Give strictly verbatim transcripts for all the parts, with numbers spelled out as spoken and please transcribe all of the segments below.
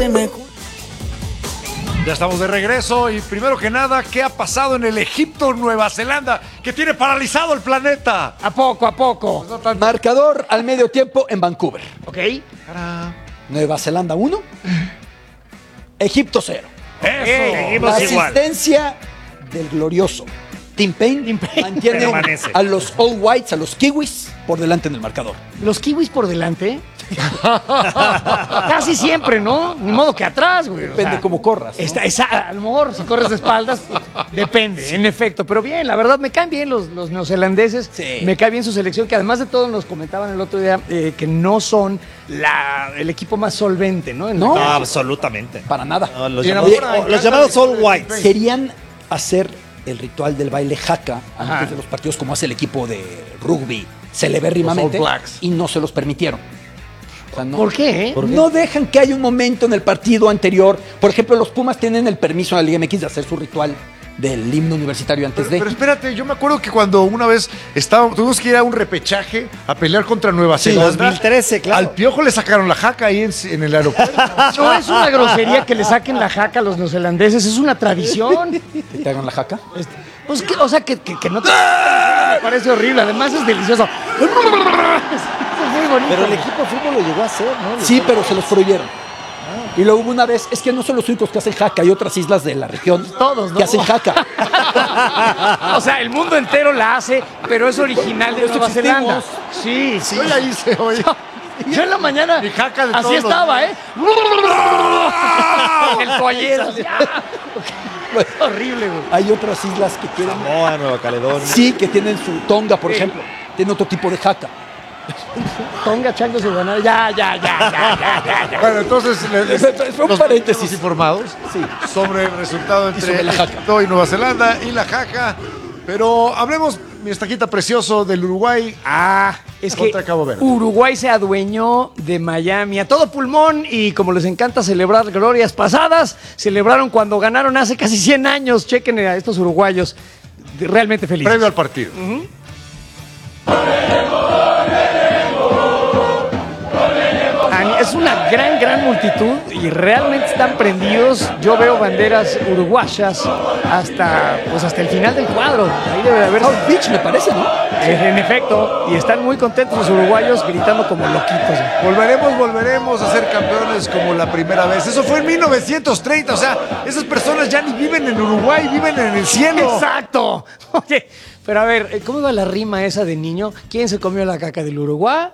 te me... Ya estamos de regreso y primero que nada, ¿qué ha pasado en el Egipto-Nueva Zelanda que tiene paralizado el planeta? A poco, a poco. No tan- Marcador al medio tiempo en Vancouver. ¿Ok? Nueva Zelanda uno, Egipto cero. Eso. La asistencia del glorioso Tim Payne, Tim Payne. mantiene Permanece. a los All Whites, a los Kiwis, por delante en el marcador. Los kiwis por delante. Casi siempre, ¿no? Ni modo que atrás, güey. O Depende sea, cómo corras, ¿no? Está, esa- a lo mejor si corres de espaldas, depende, en efecto. Pero bien, la verdad me caen bien los, los neozelandeses. Sí. Me cae bien su selección, que además de todo nos comentaban el otro día eh, que no son la, el equipo más solvente, ¿no? En No. No, absolutamente. Para nada. No, los, Y en llamados, ahora, los llamados All Whites. Querían hacer el ritual del baile haka Ajá. antes de los partidos, como hace el equipo de rugby celebérrimamente, Los All Blacks. y no se los permitieron. O sea, no, ¿Por qué? eh? No dejan que haya un momento en el partido anterior. Por ejemplo, los Pumas tienen el permiso en la Liga M X de hacer su ritual del himno universitario antes Pero, de. pero espérate, yo me acuerdo que cuando una vez estábamos, tuvimos que ir a un repechaje a pelear contra Nueva Zelanda. dos mil trece, claro. Al Piojo le sacaron la jaca ahí en, en el aeropuerto. No es una grosería que le saquen la jaca a los neozelandeses, es una tradición. ¿Que te hagan la jaca? Este, pues que, o sea, que, que, que no te... Me parece horrible, además es delicioso. Es muy bonito. Pero el equipo de fútbol lo llegó a hacer, ¿no? Sí, pero se los prohibieron. Y luego hubo una vez, es que no son los únicos que hacen jaca, hay otras islas de la región Todos, ¿no? que hacen jaca. O sea, el mundo entero la hace, pero es original de Por eso Nueva Zelanda. existimos. Sí, sí. Yo ya hice, oye. Yo en la mañana Mi jaca de así todos los estaba, días. ¿eh? El toallero. así, ah. Bueno, Horrible, güey. hay otras islas que tienen. Samoa, Nueva Caledonia. Sí, que tienen su tonga, por Sí. ejemplo. Tienen otro tipo de jaca. Tonga, changos y ganar. Ya, ya, ya, ya, ya, ya, ya. Bueno, entonces le- le- Fue un nos paréntesis. mantenemos informados sobre el resultado entre sobre la jaca. Egipto y Nueva Zelanda y la jaca. Pero hablemos, mi estaquita precioso, del Uruguay. Ah, es que Contra Cabo Verde. Uruguay se adueñó de Miami a todo pulmón y como les encanta celebrar glorias pasadas, celebraron cuando ganaron hace casi cien años. Chequen a estos uruguayos, realmente felices. Previo al partido. Ani- Es una gran, gran multitud y realmente están prendidos. Yo veo banderas uruguayas hasta, pues hasta el final del cuadro. Ahí debe de haber. South Beach, me parece, ¿no? En efecto, y están muy contentos los uruguayos gritando como loquitos. Volveremos, volveremos a ser campeones como la primera vez. Eso fue en mil novecientos treinta. O sea, esas personas ya ni viven en Uruguay, viven en el cielo. ¡Exacto! Oye, pero a ver, ¿cómo iba la rima esa de niño? ¿Quién se comió la caca del Uruguay?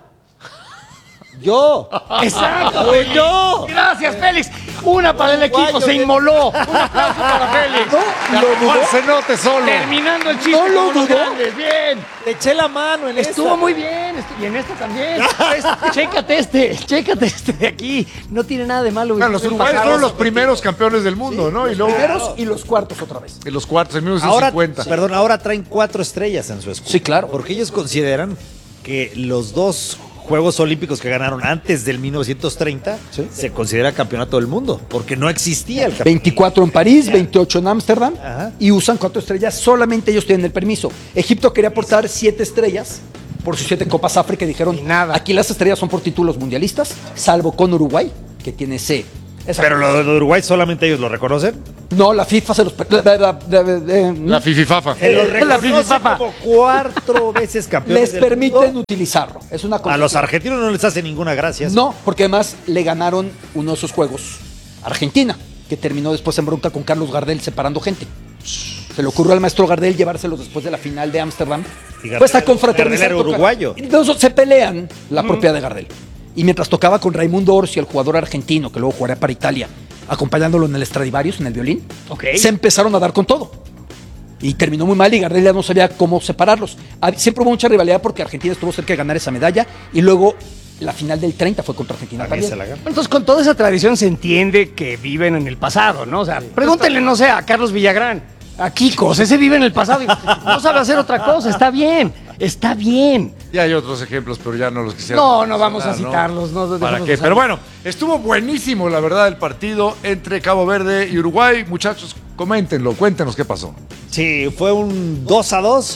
Yo. ¡Exacto! ¡Yo! Gracias, Félix. Una para el equipo, se inmoló. Un aplauso para Félix. Ya, Juan Cenote solo. Terminando el chiste. No lo como los dudó. grandes. Bien. Te eché la mano en Estuvo esta. muy bien. estu- Y en esta también. Pues, chécate este. Chécate este de aquí. No tiene nada de malo. Bueno, los uruguayos fueron los primeros campeones del mundo, ¿no? Y luego Primeros y los cuartos otra vez. en los cuartos, en Ahora, mil novecientos cincuenta. perdón, ahora traen cuatro estrellas en su escudo. Sí, claro. Porque ellos consideran que los dos Juegos Olímpicos que ganaron antes del mil novecientos treinta Sí. se considera campeonato del mundo, porque no existía el campeonato. veinticuatro en París, veintiocho en Ámsterdam Ajá. y usan cuatro estrellas. Solamente ellos tienen el permiso. Egipto quería aportar siete estrellas por sus siete Copas África y dijeron, Y nada. aquí las estrellas son por títulos mundialistas, salvo con Uruguay, que tiene ese... esa- Pero lo de Uruguay solamente ellos lo reconocen. No, la FIFA se los... per- la- la- la- la- La fififafa. Se lo La reconoce Fifipapa. como cuatro veces campeones les del permiten mundo. utilizarlo. Es una cosa. A los argentinos no les hace ninguna gracia. eso. No, porque además le ganaron uno de esos juegos a Argentina, que terminó después en bronca con Carlos Gardel separando gente. Se le ocurrió al maestro Gardel llevárselos después de la final de Ámsterdam. Y Gardel- Pues a confraternizar. Gardel era toca- uruguayo. Y entonces se pelean la propiedad de Gardel. Y mientras tocaba con Raimundo Orsi, el jugador argentino, que luego jugaría para Italia, acompañándolo en el Stradivarius, en el violín, Ok. se empezaron a dar con todo. Y terminó muy mal y Gardel ya no sabía cómo separarlos. Hab- Siempre hubo mucha rivalidad porque Argentina estuvo cerca de ganar esa medalla y luego la final del treinta fue contra Argentina También también. se la ganó. Entonces, con toda esa tradición se entiende que viven en el pasado, ¿no? O sea, pregúntenle, no sé, a Carlos Villagrán, a Kikos, ese vive en el pasado y no sabe hacer otra cosa. Está bien, está bien. Y hay otros ejemplos, pero ya no los quisiera. No, no vamos a mencionar, citarlos, no, ¿Para dejemos qué? usar. Pero bueno, estuvo buenísimo, la verdad, el partido entre Cabo Verde y Uruguay. Muchachos, coméntenlo, cuéntenos qué pasó. Sí, fue un dos a dos.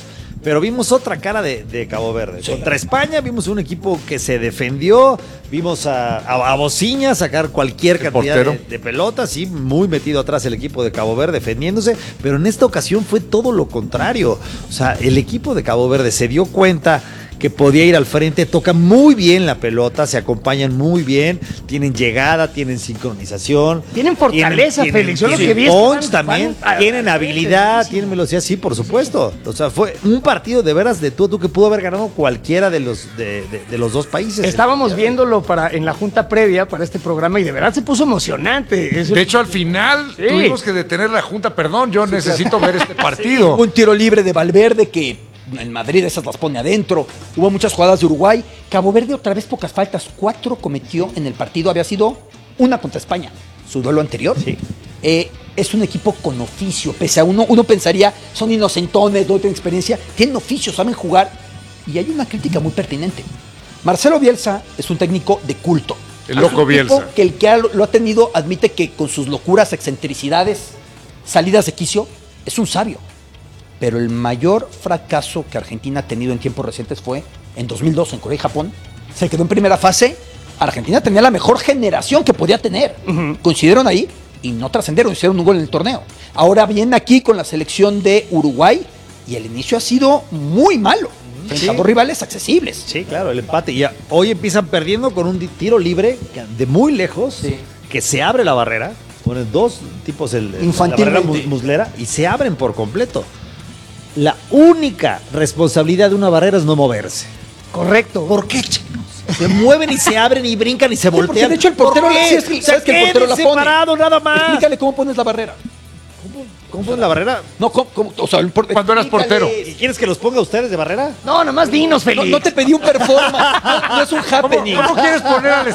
Pero vimos otra cara de, de Cabo Verde. Sí. Contra España vimos un equipo que se defendió, vimos a, a, a Bociña sacar cualquier el cantidad de, de pelotas, sí, muy metido atrás el equipo de Cabo Verde defendiéndose, pero en esta ocasión fue todo lo contrario. O sea, el equipo de Cabo Verde se dio cuenta que podía ir al frente, toca muy bien la pelota, se acompañan muy bien, tienen llegada, tienen sincronización. Tienen fortaleza, tienen, Félix. Yo tienen, lo que vi punch es también, van, tienen habilidad, tienen velocidad, sí, por supuesto. O sea, fue un partido de veras de tú a tú que pudo haber ganado cualquiera de los, de, de, de los dos países. Estábamos viéndolo para, en la junta previa para este programa y de verdad se puso emocionante. Eso... De hecho, al final sí. tuvimos que detener la junta. Perdón, yo sí, necesito claro. ver este partido. Sí. Un tiro libre de Valverde que... En Madrid esas las pone adentro. Hubo muchas jugadas de Uruguay. Cabo Verde otra vez pocas faltas. Cuatro cometió en el partido. Había sido una contra España. Su duelo anterior. Sí. Eh, es un equipo con oficio. Pese a uno, uno pensaría, son inocentones, no tienen experiencia. Tienen oficio, saben jugar. Y hay una crítica muy pertinente. Marcelo Bielsa es un técnico de culto. El loco es un Bielsa. Tipo que el que ha, lo ha tenido admite que con sus locuras, excentricidades, salidas de quicio, es un sabio. Pero el mayor fracaso que Argentina ha tenido en tiempos recientes fue en dos mil dos en Corea y Japón. Se quedó en primera fase. Argentina tenía la mejor generación que podía tener. Uh-huh. Coincidieron ahí y no trascendieron, hicieron un gol en el torneo. Ahora viene aquí con la selección de Uruguay y el inicio ha sido muy malo. Frente a dos rivales accesibles. Sí, claro, el empate. Y hoy empiezan perdiendo con un tiro libre de muy lejos, sí. que se abre la barrera. Ponen dos tipos el, la barrera muslera y se abren por completo. La única responsabilidad de una barrera es no moverse. Correcto. ¿Por qué, chicos? Se mueven y se abren y brincan y se voltean. Porque de hecho el portero, sí, es que, ¿sabes que el portero la pone? Separado, nada más. Explícale cómo pones la barrera. ¿Cómo, cómo pones la barrera? No, ¿cómo, cómo, o sea, el por... cuando eras portero. ¿Y quieres que los ponga ustedes de barrera? No, nada más dinos, Félix. No, no te pedí un performance, no, no es un happening. ¿Cómo, cómo quieres poner a la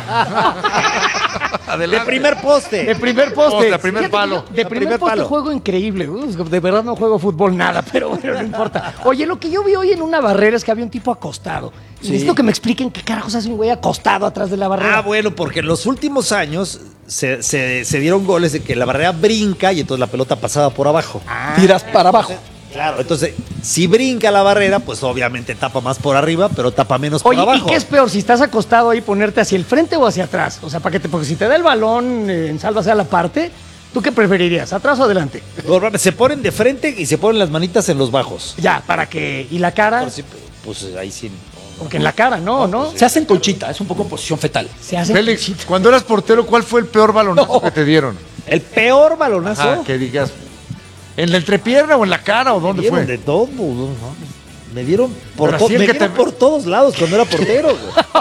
estaca? De primer poste. De primer poste. De primer palo. De primer, primer poste palo. Juego increíble. De verdad no juego fútbol nada, pero bueno, no importa. Oye, lo que yo vi hoy en una barrera es que había un tipo acostado. Sí. Necesito que me expliquen qué carajos hace un güey acostado atrás de la barrera. Ah, bueno, porque en los últimos años se, se, se dieron goles de que la barrera brinca y entonces la pelota pasaba por abajo. Ah, tiras para abajo. Claro, entonces, si brinca la barrera, pues obviamente tapa más por arriba, pero tapa menos Oye, por abajo. ¿y qué es peor? Si estás acostado ahí, ponerte hacia el frente o hacia atrás. O sea, para que te, porque si te da el balón eh, en salva hacia la parte, ¿tú qué preferirías? ¿Atrás o adelante? Se ponen de frente y se ponen las manitas en los bajos. Ya, para que... ¿Y la cara? Si, pues ahí sí. Porque en la cara, no, ¿no? Pues, se hacen conchita, es un poco posición fetal. Se hacen Félix, conchita. cuando eras portero, ¿cuál fue el peor balonazo no. que te dieron? ¿El peor balonazo? Ajá, que digas... ¿En la entrepierna o en la cara o dónde me fue? De todo, ¿no? Me dieron por, to- sí me que dieron te... por todos lados cuando era portero.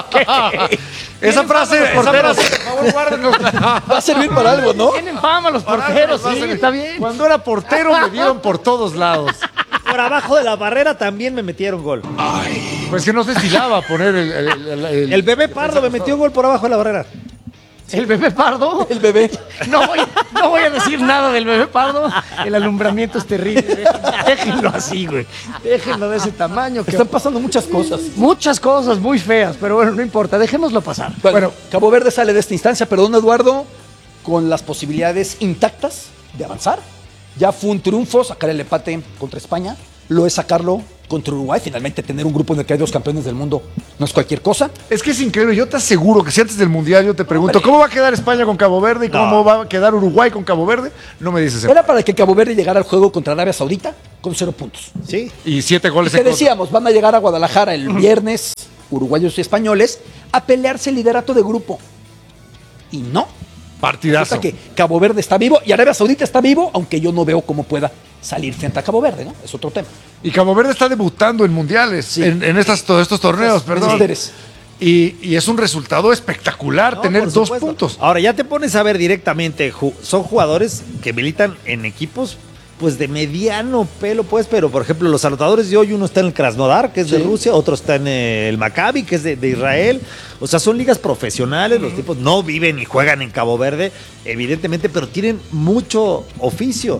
Esa frase, porteros, por favor, guárdenlo. Va a servir para algo, ¿no? Tienen fama los porteros, sí, está bien. Cuando era portero me dieron por todos lados. Por abajo de la barrera también me metieron gol. Ay, pues que no sé si la va a poner el... El, el, el, el bebé Pardo me metió gol por abajo de la barrera. ¿El bebé Pardo? El bebé. No voy, no voy a decir nada del bebé Pardo. El alumbramiento es terrible. Déjenlo así, güey. Déjenlo de ese tamaño. Que... Están pasando muchas cosas. Muchas cosas muy feas, pero bueno, no importa. Dejémoslo pasar. Bueno, bueno, Cabo Verde sale de esta instancia, perdón, Eduardo, con las posibilidades intactas de avanzar. Ya fue un triunfo sacar el empate contra España. Lo es sacarlo contra Uruguay. Finalmente tener un grupo en el que hay dos campeones del mundo no es cualquier cosa. Es que es increíble. Yo te aseguro que si antes del Mundial yo te pregunto, ¿cómo va a quedar España con Cabo Verde y cómo no. va a quedar Uruguay con Cabo Verde? No me dices eso. Era para que Cabo Verde llegara al juego contra Arabia Saudita con cero puntos. Sí. Y siete goles. Y que decíamos, van a llegar a Guadalajara el viernes, uruguayos y españoles, a pelearse el liderato de grupo. Y no. Partidazo. Resulta que Cabo Verde está vivo y Arabia Saudita está vivo, aunque yo no veo cómo pueda salir frente a Cabo Verde, ¿no? Es otro tema. Y Cabo Verde está debutando en mundiales, sí. en, en estas, todos estos torneos, perdón. Y, y es un resultado espectacular no, tener dos puntos. Ahora, ya te pones a ver directamente, son jugadores que militan en equipos pues de mediano pelo, pues, pero por ejemplo, los anotadores de hoy, uno está en el Krasnodar, que es sí. de Rusia, otro está en el Maccabi, que es de, de Israel. O sea, son ligas profesionales, los tipos no viven ni juegan en Cabo Verde, evidentemente, pero tienen mucho oficio.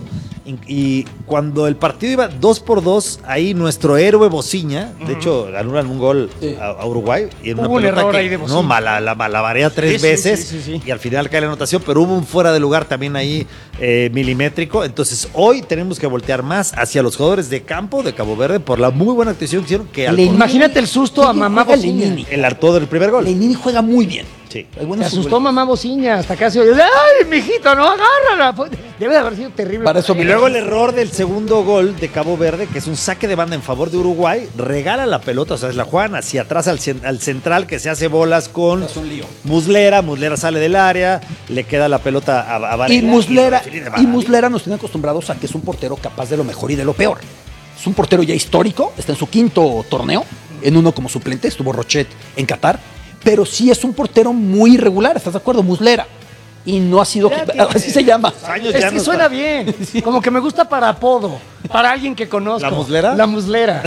Y cuando el partido iba dos por dos, ahí nuestro héroe Bociña, de hecho, anulan un gol Sí. a, a Uruguay. Y en Hubo una un pelota error que, ahí de Bociña. No, mala, la malabarea tres Sí, sí, veces. sí, sí, sí. Y al final cae la anotación, pero hubo un fuera de lugar también ahí eh, milimétrico. Entonces, hoy tenemos que voltear más hacia los jugadores de campo de Cabo Verde por la muy buena actuación que hicieron. Que al- Lenini. Imagínate el susto a ¿Quién mamá juega Bociña. Lenini? el arto del primer gol. Lenini juega muy bien. Sí. Hay buenos Se asustó futbolistas. mamá Bociña, hasta casi oyó, ¡ay, mijito, no, agárrala! Fue- Debe de haber sido terrible. Para eso Y luego el error del segundo gol de Cabo Verde, que es un saque de banda en favor de Uruguay, regala la pelota, o sea, es la juegan hacia atrás al, cen- al central que se hace bolas con Es un lío. Muslera, Muslera sale del área, le queda la pelota a, a Varela. Y Muslera, define de y maravilla. Muslera nos tiene acostumbrados a que es un portero capaz de lo mejor y de lo peor. Es un portero ya histórico, está en su quinto torneo, en uno como suplente, estuvo Rochet en Qatar, pero sí es un portero muy irregular, ¿estás de acuerdo? Muslera. Y no ha sido, Ya que- tiene- así se llama. Años Es ya que no suena está. bien. Como que me gusta para apodo. Para alguien que conozco. ¿La muslera? La muslera.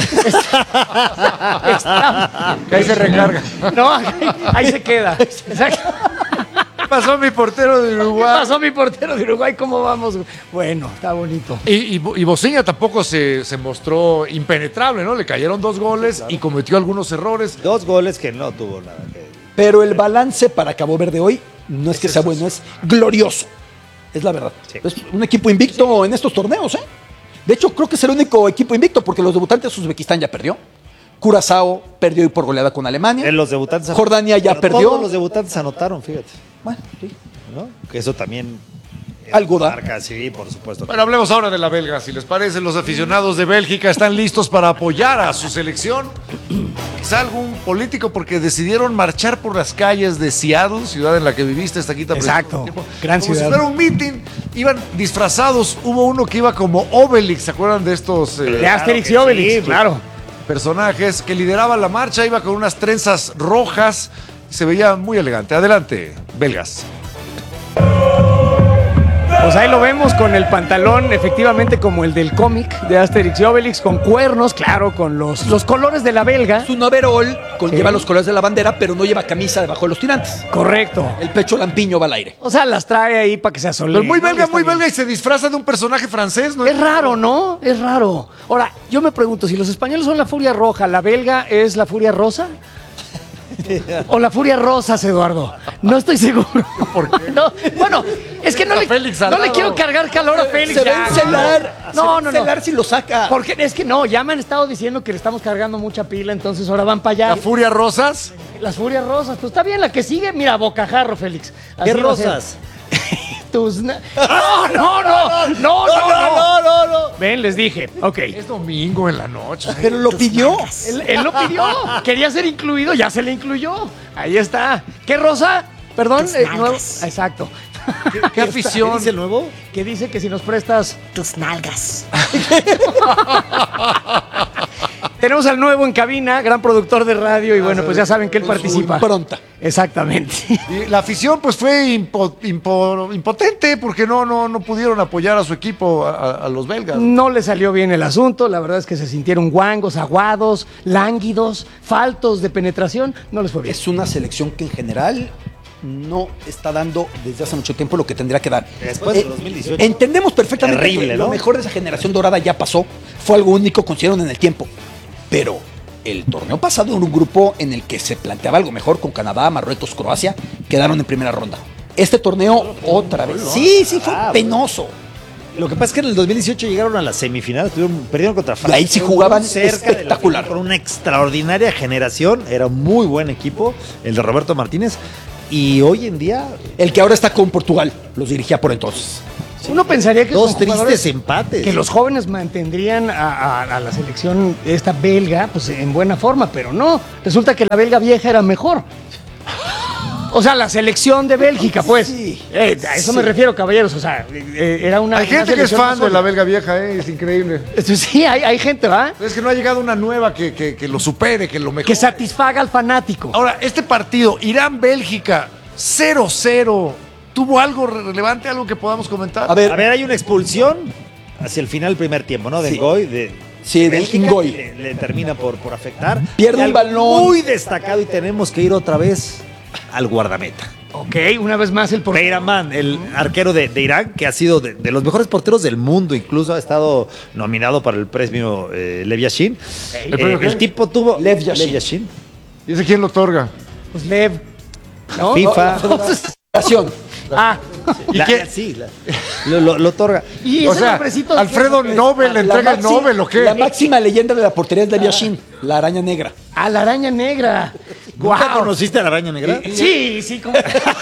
Está- Que ahí se recarga. No, ahí, ahí se queda. Exacto. ¿Qué pasó mi portero de ¿Qué Uruguay? pasó mi portero de Uruguay? ¿Cómo vamos? Bueno, está bonito. Y, y, y Bociña tampoco se, se mostró impenetrable, ¿no? Le cayeron dos goles y cometió algunos errores. Dos goles que no tuvo nada que... Pero el balance para Cabo Verde hoy no es que sea bueno, es glorioso. Es la verdad. Sí. Es un equipo invicto en estos torneos, ¿eh? De hecho, creo que es el único equipo invicto porque los debutantes Uzbekistán ya perdió. Curazao perdió hoy por goleada con Alemania. En los debutantes... Jordania ya Pero perdió. Todos los debutantes anotaron, fíjate, Bueno, sí. ¿no? Que eso también... eh, Algo da. marca, sí, por supuesto. Bueno, hablemos ahora de la belga. Si les parece, los aficionados de Bélgica están listos para apoyar a su selección. Quizá algún político, porque decidieron marchar por las calles de Seattle, ciudad en la que viviste hasta aquí. Exacto. Gran Como ciudad. si fuera un meeting. Iban disfrazados. Hubo uno que iba como Obelix. ¿Se acuerdan de estos eh, De Asterix que y Obelix, sí, claro. personajes? Que lideraba la marcha. Iba con unas trenzas rojas. Se veía muy elegante. Adelante, belgas. Pues ahí lo vemos con el pantalón, efectivamente como el del cómic de Asterix y Obelix, con cuernos, claro, con los, los colores de la belga. Es un overall, con, Sí. lleva los colores de la bandera, pero no lleva camisa debajo de los tirantes. Correcto. El pecho lampiño va al aire. O sea, las trae ahí para que se asole. Pero muy belga, muy belga. Y se disfraza de un personaje francés, ¿no? Es raro, ¿no? Es raro. Ahora, yo me pregunto, si los españoles son la furia roja, ¿la belga es la furia rosa? ¿O la furia rosas, Eduardo? No estoy seguro. ¿Por qué? No, bueno, es que no le, Félix no al le lado. quiero cargar calor a Félix. Se ya, va a encelar. No, se va a no, no. encelar si lo saca. Porque es que no, ya me han estado diciendo que le estamos cargando mucha pila, entonces ahora van para allá. La Furia Rosas. Las furias rosas. Pues está bien, la que sigue, mira, bocajarro, Félix. Así ¿Qué va a ser. rosas? Tus na- No, no, no, no, no, no, no, no. Ven, les dije. Ok. Es domingo en la noche. Pero lo pidió. Él, él lo pidió. Quería ser incluido, ya se le incluyó. Ahí está. ¿Qué rosa? Perdón. Tus eh, nuevo- nalgas. Exacto. ¿Qué, qué afición? ¿Qué dice el nuevo? Que dice que si nos prestas. Tus nalgas. Tenemos al nuevo en cabina, gran productor de radio, y bueno, pues ya saben que él Con su participa. impronta. Exactamente. Y la afición pues fue impo- impo- impotente porque no, no, no pudieron apoyar a su equipo, a, a los belgas. No le salió bien el asunto, la verdad es que se sintieron guangos, aguados, lánguidos, faltos de penetración, no les fue bien. Es una selección que en general no está dando desde hace mucho tiempo lo que tendría que dar. Después de dos mil dieciocho. Entendemos perfectamente Terrible, que ¿no? lo mejor de esa generación dorada ya pasó, fue algo único, consiguieron en el tiempo. Pero el torneo pasado era un grupo en el que se planteaba algo mejor con Canadá, Marruecos, Croacia, quedaron en primera ronda. Este torneo otra vez. Sí, sí, fue Ah, penoso. Lo que pasa es que en el dos mil dieciocho llegaron a la semifinal, tuvieron, perdieron contra Francia. ahí sí Estuvieron jugaban muy cerca de la espectacular. final, con una extraordinaria generación, era un muy buen equipo, el de Roberto Martínez. Y hoy en día, El que ahora está con Portugal, los dirigía por entonces. Uno pensaría que dos con tristes jugadores- empates. que los jóvenes mantendrían a, a- a la selección esta belga pues en buena forma, pero no. Resulta que la belga vieja era mejor. O sea, la selección de Bélgica, pues. Sí. Eh, a eso Sí. me refiero, caballeros. O sea, eh, era una. Hay una gente que es selección fan más de la sólida. belga vieja, ¿eh? Es increíble. Sí, hay, hay gente, ¿verdad? Es que no ha llegado una nueva que, que- que lo supere, que lo mejore. Que satisfaga al fanático. Ahora, este partido, Irán-Bélgica, cero cero, ¿tuvo algo relevante, algo que podamos comentar? A ver, A ver, hay una expulsión hacia el final del primer tiempo, ¿no? De Sí. Ngoy, de Sí, de Bélgica, Ngoy. Le, le termina por, por afectar. Pierde Y un algo balón. muy destacado y tenemos que ir otra vez al guardameta. Ok, una vez más el portero. Beiraman, el arquero de, de Irán, que ha sido de, de los mejores porteros del mundo, incluso ha estado nominado para el premio eh, Lev Yashin. ¿El Eh, premio qué? el tipo tuvo... Lev Yashin. Lev Yashin. ¿Dice quién lo otorga? Pues Lev. ¿No? FIFA. Federación. Ah, ¿Y La- qué? Sí, la- lo, lo- lo otorga. y O ese sea, nombrecito de Alfredo quién es? Nobel le La entrega el máxima- Nobel, ¿o qué? La máxima leyenda de la portería es Lev Yashin, la araña negra. A la araña negra. ¿Nunca Guau. conociste a la araña negra? Sí, sí. como-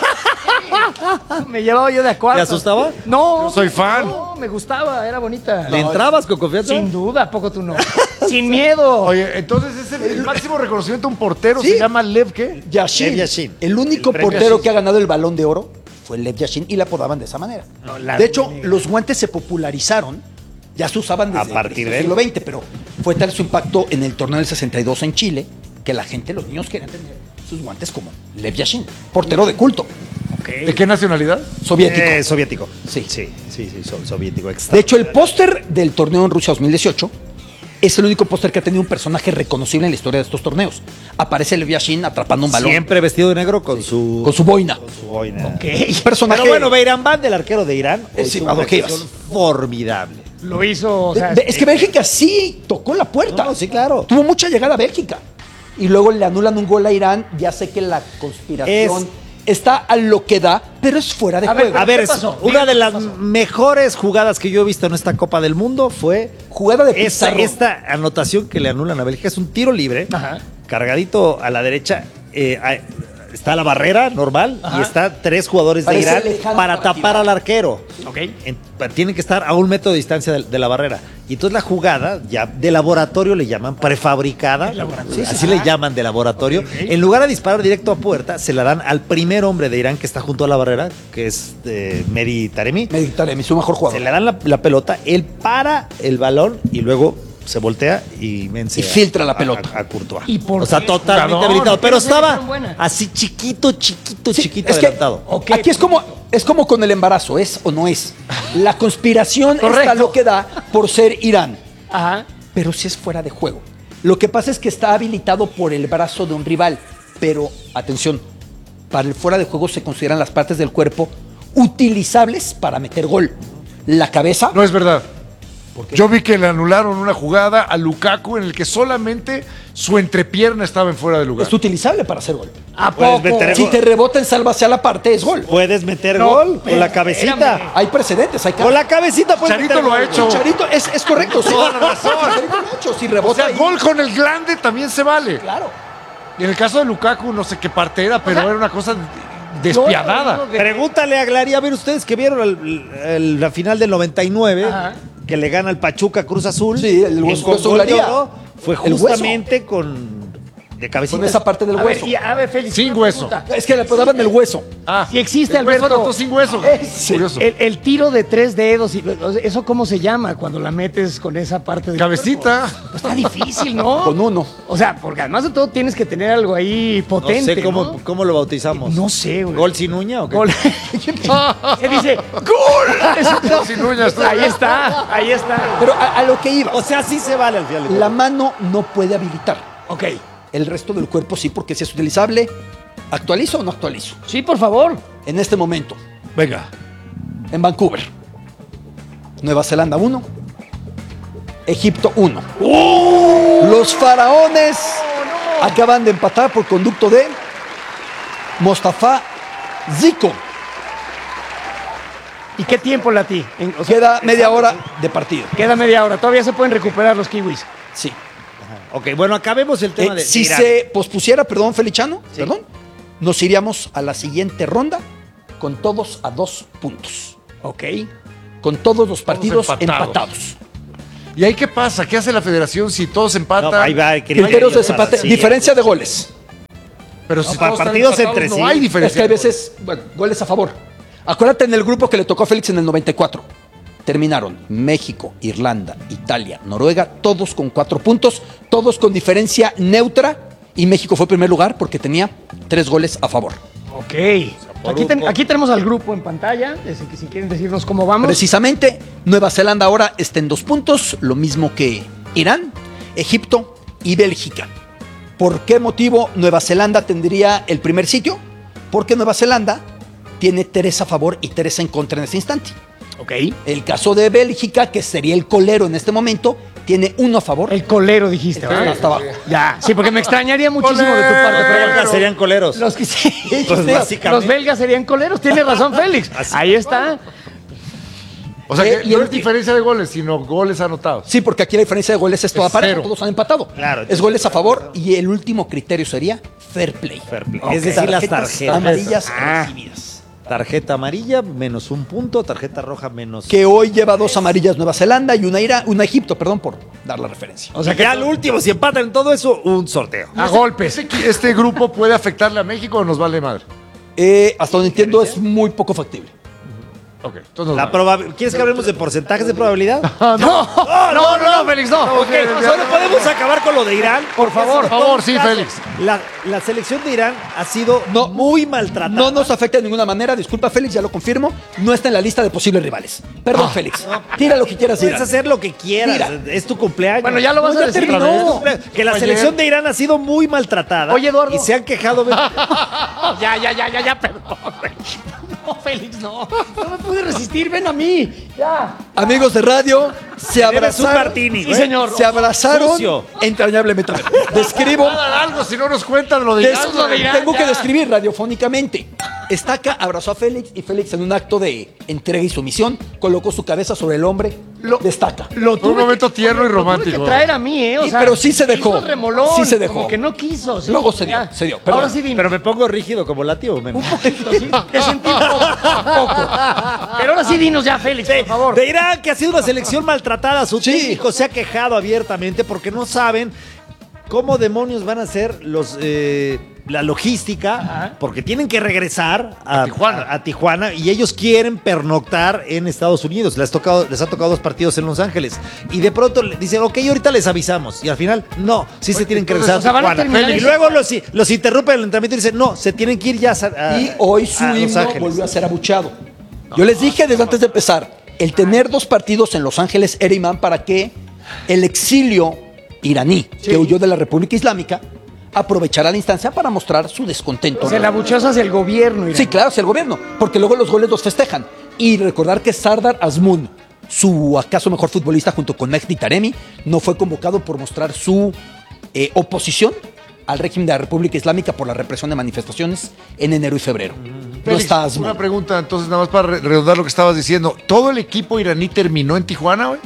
me llevaba yo de acuerdo. ¿Te asustaba? No. Yo soy fan. No, me gustaba, era bonita. ¿Le entrabas con confianza? Sin duda, ¿a poco tú no? Sin miedo. Oye, entonces es el, el máximo reconocimiento a un portero, Sí. se llama Lev, ¿qué? Yashin. Lev Yashin. El único El premio portero Yashin. que ha ganado el Balón de Oro fue Lev Yashin y la apodaban de esa manera. No, la de hecho, araña negra. los guantes se popularizaron, ya se usaban desde A partir el de él. siglo veinte, pero fue tal su impacto en el torneo del sesenta y dos en Chile que la gente, los niños querían tener sus guantes como Lev Yashin, portero de culto, ¿De qué nacionalidad? soviético. Eh, soviético. Sí. Sí, sí, sí, so- soviético. De hecho, el póster del torneo en Rusia dos mil dieciocho es el único póster que ha tenido un personaje reconocible en la historia de estos torneos. Aparece Lev Yashin atrapando un balón Siempre vestido de negro con su... con su boina. con su boina. Ok. Personaje Pero bueno, Beiraman, del arquero de Irán, Eh, hoy sí, tuvo ¿a una dónde ibas? actuación formidable. Lo hizo, o sea, De- de- es que Bélgica sí tocó la puerta. No, sí, claro. Tuvo mucha llegada a Bélgica. Y luego le anulan un gol a Irán. Ya sé que la conspiración está a lo que da, pero es fuera de A ver, juego. A ver, ¿qué es pasó? una de ¿Qué las pasó? mejores jugadas que yo he visto en esta Copa del Mundo fue Jugada de esta, Pizarro. esta anotación que le anulan a Bélgica. Es un tiro libre, Ajá. cargadito a la derecha. eh, hay- está la barrera normal Ajá. y está tres jugadores de Parece Irán lejano para partido. tapar al arquero. ok. En- tienen que estar a un metro de distancia de, de la barrera. Y entonces la jugada, ya de laboratorio le llaman prefabricada. Sí, así le llaman de laboratorio. En lugar de disparar directo a puerta, se la dan al primer hombre de Irán que está junto a la barrera, que es eh, Mehdi Taremi. Mediterráneo, su mejor Se jugador. le dan la, la pelota, él para el balón y luego se voltea y vence Y a- filtra la a- pelota. A, a Courtois. ¿Y por o sea, qué? totalmente Jugador. habilitado. ¿Por qué Pero no se ve estaba tan buena? así chiquito, chiquito, Sí, chiquito es que adelantado. Ok. aquí es como, es como con el embarazo, ¿es o no es? La conspiración está Correcto. lo que da por ser Irán. Ajá. Pero si es fuera de juego. Lo que pasa es que está habilitado por el brazo de un rival. Pero, atención, para el fuera de juego se consideran las partes del cuerpo utilizables para meter gol. La cabeza, No es verdad. Yo vi que le anularon una jugada a Lukaku en el que solamente su entrepierna estaba en fuera de lugar. es utilizable para hacer gol. ¿A Puedes poco? meter Si te rebota en salva hacia la parte, es gol. Puedes meter No, gol con pero la cabecita. espérame. Hay precedentes, hay Con la cabecita puedes Charito meter lo ha gol. hecho. Charito, es, es correcto. sí. Toda la razón. Charito lo ha hecho, si O rebota sea, ahí, gol con el glande también se vale. Claro. Y en el caso de Lukaku, no sé qué parte era, pero sea, era una cosa despiadada. No, no, no, Pregúntale a Glari, a ver ustedes que vieron el- el- la final del noventa y nueve, Ajá. que le gana el Pachuca Cruz Azul. Sí, el y hueso- con hueso gol de Glaría. oro fue El hueso. justamente con de cabecita. Con esa parte del A hueso. ver, y a ver, Félix. Sin una hueso. pregunta. Es que le daban el hueso. Ah, Si existe, el hueso Alberto. anotó sin hueso. Sí. Curioso. El, el tiro de tres dedos, y- ¿eso cómo se llama cuando la metes con esa parte del Cabecita. cuerpo? Pues está difícil, ¿no? Con uno. O sea, porque además de todo tienes que tener algo ahí No potente. sé cómo, ¿no? cómo lo bautizamos. No sé, güey. ¿Gol sin uña o qué? Gol. Se dice ¡Gol! Sin uñas, tú. Ahí está, ahí está. Pero a, a lo que iba. O sea, sí se vale al final. de La cuentas. mano no puede habilitar. Ok. El resto del cuerpo sí, porque si es utilizable, ¿actualizo o no actualizo? Sí, por favor. En este momento, Venga. en Vancouver, Nueva Zelanda uno, Egipto uno. Los faraones acaban de empatar por conducto de Mostafa Zico. ¿Y qué tiempo la ti? En- o sea, Queda media hora de partido. Queda media hora. Todavía se pueden recuperar los kiwis. Sí. Ok, bueno, acabemos el tema Eh, de, si de Irán. se pospusiera, perdón, Felichano, perdón, nos iríamos a la siguiente ronda con todos a dos puntos. Ok. Con todos los partidos empatados. empatados. ¿Y ahí qué pasa? ¿Qué hace la federación si todos empatan? No, ahí va, que- Criterios de para- desempate, sí. diferencia de goles. Pero si No, para todos están partidos empatados, entre no sí. hay Es diferencia. que hay veces, bueno, goles a favor. Acuérdate en el grupo que le tocó a Félix en el noventa y cuatro. Terminaron México, Irlanda, Italia, Noruega, todos con cuatro puntos, todos con diferencia neutra. Y México fue primer lugar porque tenía tres goles a favor. Ok. por Aquí, ten- grupo. aquí tenemos al grupo en pantalla. Así que si quieren decirnos cómo vamos. Precisamente, Nueva Zelanda ahora está en dos puntos, lo mismo que Irán, Egipto y Bélgica. ¿Por qué motivo Nueva Zelanda tendría el primer sitio? Porque Nueva Zelanda tiene tres a favor y tres en contra en este instante. Ok. El caso de Bélgica, que sería el colero en este momento, tiene uno a favor. El colero dijiste, Está ¿verdad? hasta abajo. Ya, sí, porque me extrañaría muchísimo de tu parte. Los Pero belgas serían coleros. Los que sí, Pues sí, básicamente. los belgas serían coleros, tiene razón Félix. Ahí está. O sea, Eh, que y no el- es diferencia de goles, sino goles anotados. Sí, porque aquí la diferencia de goles es toda Es pareja, cero. todos han empatado. Claro. Es goles a favor y el último criterio sería fair play. Fair play. Ok. Es decir, las tarjetas. amarillas Ah. recibidas. Tarjeta amarilla menos un punto, tarjeta roja menos. Que hoy lleva dos amarillas Nueva Zelanda y una, Ira, una Egipto, perdón por dar la referencia. O sea que ya al último, si empatan en todo eso, un sorteo. A golpes. ¿Este, este grupo puede afectarle a México o nos vale madre? Eh, hasta donde entiendo es muy poco factible. Ok, entonces nos La vale. proba- ¿Quieres que hablemos de porcentajes de probabilidad? No, no, no, no, Félix, no. Ok, solo podemos acabar con lo de Irán. Por favor, por favor, sí, Félix. La, la selección de Irán ha sido No. muy maltratada. No nos afecta de ninguna manera, disculpa Félix, ya lo confirmo, no está en la lista de posibles rivales. Perdón Félix, tira lo que quieras Puedes Irán. hacer lo que quieras. Mira. Es tu cumpleaños. Bueno, ya lo vas No, a ya decir terminó. otra vez. Es tu cumpleaños. Que la Oye. selección de Irán ha sido muy maltratada. Oye, Eduardo. Y se han quejado. Ya, ya, ya, ya, ya, perdón. güey. No, Félix, no. No me pude resistir, ven a mí. Ya. Amigos de radio, se Debes un abrazaron. martini. Sí, señor. Se abrazaron Sucio. entrañablemente. Describo. Hagan algo si no nos cuentan lo de Des- Irán. Eso es lo de Irán, tengo ya. que describir radiofónicamente. Estaca abrazó a Félix y Félix en un acto de entrega y sumisión colocó su cabeza sobre el hombre de Estaca. Lo Fue un tuve momento que- tierno y lo tuve romántico. que traer a mí, ¿eh? O Sí, sea, pero sí se dejó. hizo el remolón, Sí se dejó. Como que no quiso. sí. Luego se dio, Ya. se dio, perdón. Ahora sí, dime. Pero me pongo rígido como latio. Me... Un poquito, sí. Te sentí un poco, un poco. Pero ahora sí dinos ya, Félix, por favor. De Irán, que ha sido una selección maltratada. Su Sí. técnico se ha quejado abiertamente porque no saben cómo demonios van a ser los eh, la logística, Ajá. porque tienen que regresar a, A Tijuana. a- a Tijuana y ellos quieren pernoctar en Estados Unidos. Les, tocado, les ha tocado dos partidos en Los Ángeles. Y de pronto le dicen, ok, ahorita les avisamos. Y al final, no, sí se tienen que regresar o sea, a van a Tijuana. terminar Y eso. luego los, los interrumpen el entrenamiento y dicen, no, se tienen que ir ya a, a- Y hoy su a Los himno Ángeles. volvió a ser abucheado. Yo les dije desde antes de empezar, el tener dos partidos en Los Ángeles era imán para que el exilio iraní que huyó de la República Islámica aprovechara la instancia para mostrar su descontento. Se la buchosa hacia el gobierno. Irán. Sí, claro, hacia el gobierno, porque luego los goles los festejan. Y recordar que Sardar Azmoun, su acaso mejor futbolista junto con Mehdi Taremi, no fue convocado por mostrar su eh, oposición al régimen de la República Islámica por la represión de manifestaciones en enero y febrero. No Félix, está Azmoun. una pregunta, entonces, nada más para re- redondar lo que estabas diciendo. ¿Todo el equipo iraní terminó en Tijuana, güey?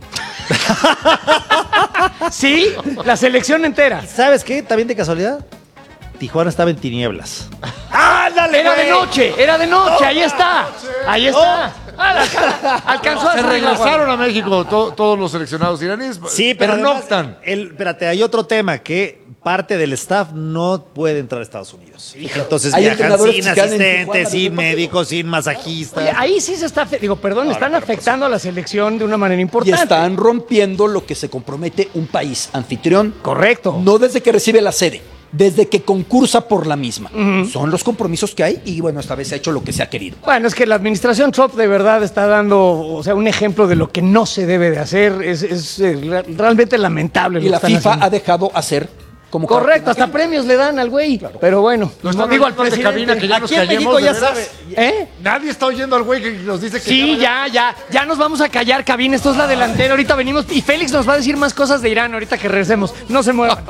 Sí, la selección entera. ¿Sabes qué? También de casualidad, Tijuana estaba en tinieblas. ¡Ándale! Era de noche, era de noche, ahí está. Ahí está. Ah, la cara. Alcanzó a Se hacer la regresaron a México to- todos los seleccionados iraníes. Sí, pero no además, optan. el, espérate, hay otro tema que parte del staff no puede entrar a Estados Unidos. Entonces Hay viajan entrenadores sin que se quedan en asistentes, Tijuana sin desde el médicos, sin masajistas. Oye, ahí sí se está, fe- digo, perdón, están afectando a la selección de una manera Y importante. están rompiendo lo que se compromete un país anfitrión. Correcto. No desde que recibe la sede, desde que concursa por la misma. Son los compromisos que hay y bueno, esta vez se ha hecho lo que se ha querido. Bueno, es que la administración Trump de verdad está dando, o sea, un ejemplo de lo que no se debe de hacer. Es, es, eh, re- realmente lamentable. Y lo la que están FIFA haciendo. ha dejado hacer como cada Correcto, quien hasta quiere. premios le dan al güey. Pero bueno, No no están digo al oyendo de cabina presidente. que ya nos Aquí en callemos, México de ya veras. sabe. ¿Eh? Nadie está oyendo al güey que nos dice que... Sí, ya, ya, ya nos vamos a callar, cabina. Esto es la delantera. Ahorita venimos y Félix nos va a decir más cosas de Irán ahorita que regresemos. No se muevan.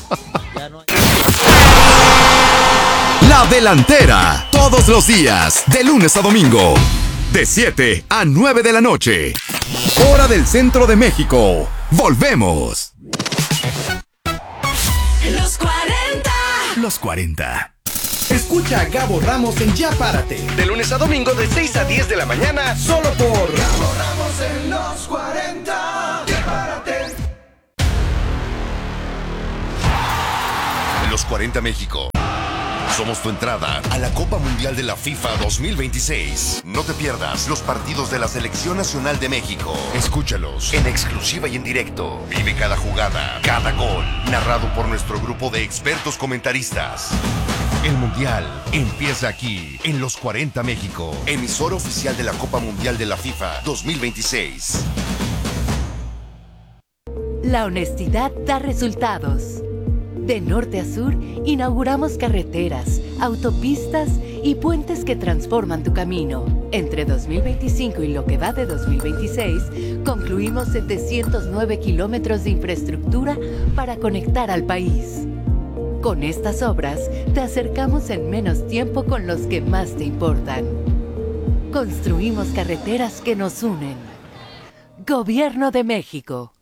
La Delantera, todos los días, de lunes a domingo, de siete a nueve de la noche. Hora del centro de México. Volvemos. Los cuarenta. Los cuarenta. Escucha a Gabo Ramos en Ya Párate. De lunes a domingo de seis a diez de la mañana, solo por Gabo Ramos en Los cuarenta. Ya Párate. Los cuarenta México. Somos tu entrada a la Copa Mundial de la FIFA dos mil veintiséis. No te pierdas los partidos de la Selección Nacional de México. Escúchalos en exclusiva y en directo. Vive cada jugada, cada gol, narrado por nuestro grupo de expertos comentaristas. El Mundial empieza aquí, en Los cuarenta México, emisora oficial de la Copa Mundial de la FIFA dos mil veintiséis. La honestidad da resultados. De norte a sur, inauguramos carreteras, autopistas y puentes que transforman tu camino. Entre dos mil veinticinco y lo que va de dos mil veintiséis, concluimos setecientos nueve kilómetros de infraestructura para conectar al país. Con estas obras, te acercamos en menos tiempo con los que más te importan. Construimos carreteras que nos unen. Gobierno de México.